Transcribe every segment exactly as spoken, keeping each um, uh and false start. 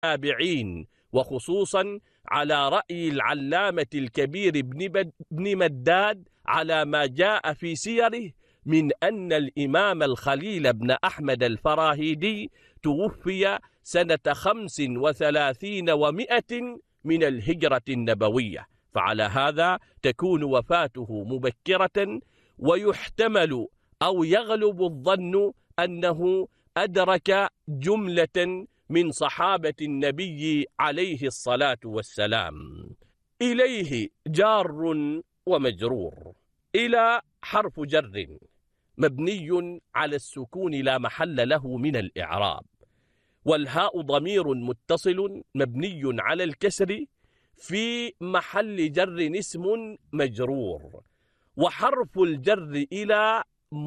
التابعين، وخصوصا على رأي العلامة الكبير ابن مداد على ما جاء في سيره من أن الإمام الخليل بن أحمد الفراهيدي توفي سنة خمس وثلاثين ومائة من الهجرة النبوية، فعلى هذا تكون وفاته مبكرة، ويحتمل أو يغلب الظن أنه أدرك جملة من صحابة النبي عليه الصلاة والسلام. إليه جار ومجرور. إلى حرف جر مبني على السكون لا محل له من الإعراب، والهاء ضمير متصل مبني على الكسر في محل جر اسم مجرور، وحرف الجر إلى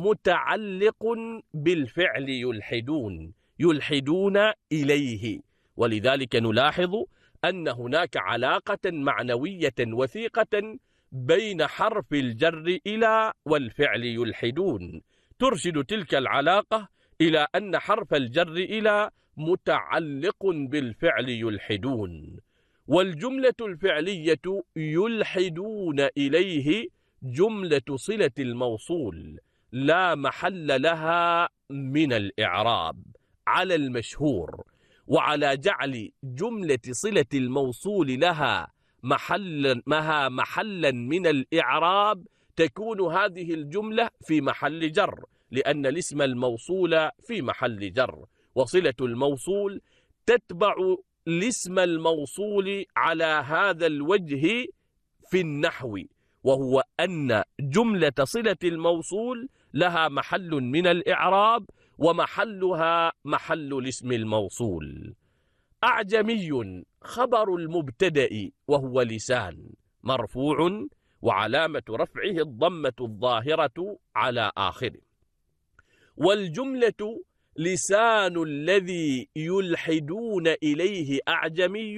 متعلق بالفعل يلحدون يلحدون إليه، ولذلك نلاحظ أن هناك علاقة معنوية وثيقة بين حرف الجر إلى والفعل يلحدون، ترشد تلك العلاقة إلى أن حرف الجر إلى متعلق بالفعل يلحدون، والجملة الفعلية يلحدون إليه جملة صلة الموصول لا محل لها من الإعراب على المشهور، وعلى جعل جملة صلة الموصول لها محلا مها محلا من الإعراب تكون هذه الجملة في محل جر، لأن الاسم الموصول في محل جر، وصلة الموصول تتبع الاسم الموصول على هذا الوجه في النحو، وهو أن جملة صلة الموصول لها محل من الإعراب ومحلها محل الاسم الموصول. أعجمي خبر المبتدأ وهو لسان مرفوع وعلامة رفعه الضمة الظاهرة على آخره، والجملة لسان الذي يلحدون إليه أعجمي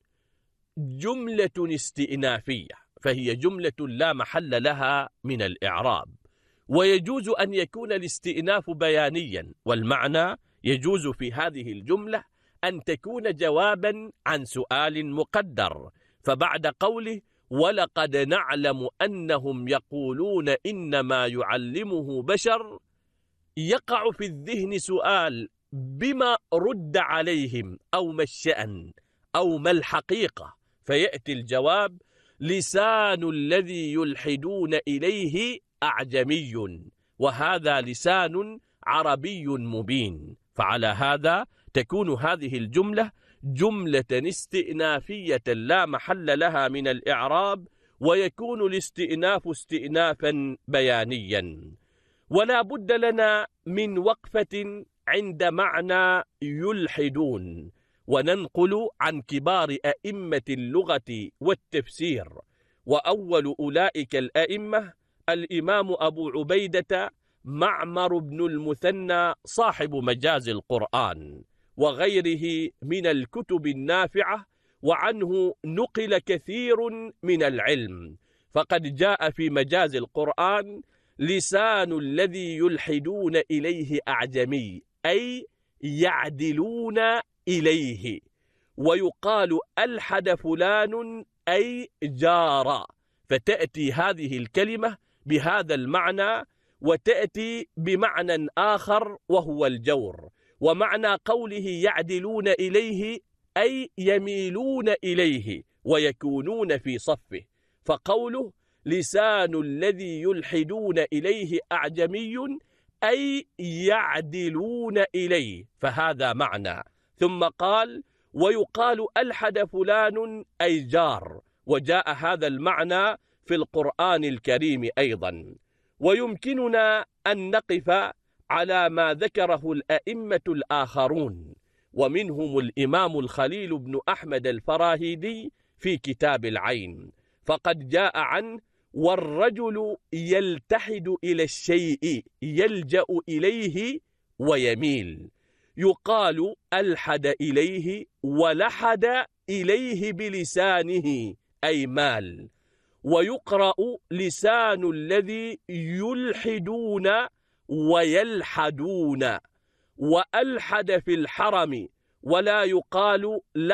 جملة استئنافية، فهي جملة لا محل لها من الإعراب، ويجوز أن يكون الاستئناف بيانيا، والمعنى يجوز في هذه الجملة أن تكون جوابا عن سؤال مقدر، فبعد قوله ولقد نعلم أنهم يقولون إنما يعلمه بشر يقع في الذهن سؤال بما رد عليهم أو ما الشأن أو ما الحقيقة، فيأتي الجواب لسان الذي يلحدون إليه أعجمي، وهذا لسان عربي مبين، فعلى هذا تكون هذه الجملة جملة استئنافية لا محل لها من الإعراب، ويكون الاستئناف استئنافا بيانيا. ولا بد لنا من وقفة عند معنى يلحدون، وننقل عن كبار أئمة اللغة والتفسير، وأول أولئك الأئمة الإمام أبو عبيدة معمر بن المثنى صاحب مجاز القرآن وغيره من الكتب النافعة، وعنه نقل كثير من العلم، فقد جاء في مجاز القرآن لسان الذي يلحدون إليه أعجمي، أي يعدلون إليه، ويقال ألحد فلان أي جار، فتأتي هذه الكلمة بهذا المعنى، وتأتي بمعنى آخر وهو الجور، ومعنى قوله يعدلون إليه أي يميلون إليه ويكونون في صفه، فقوله لسان الذي يلحدون إليه أعجمي أي يعدلون إليه، فهذا معنى. ثم قال ويقال ألحد فلان أي جار، وجاء هذا المعنى في القرآن الكريم أيضا. ويمكننا أن نقف على ما ذكره الأئمة الآخرون، ومنهم الإمام الخليل بن أحمد الفراهيدي في كتاب العين، فقد جاء عنه والرجل يلتحد إلى الشيء يلجأ إليه ويميل، يقال ألحد إليه ولحد إليه بلسانه أي مال، ويقرأ لسان الذي يلحدون ويلحدون، وألحد في الحرم ولا يقال لا